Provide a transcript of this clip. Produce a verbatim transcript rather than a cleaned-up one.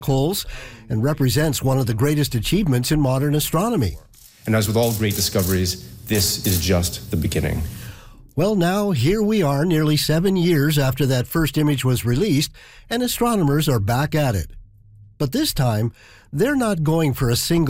holes and represents one of the greatest achievements in modern astronomy. And as with all great discoveries, this is just the beginning. Well, now here we are nearly seven years after that first image was released, and astronomers are back at it. But this time, they're not going for a single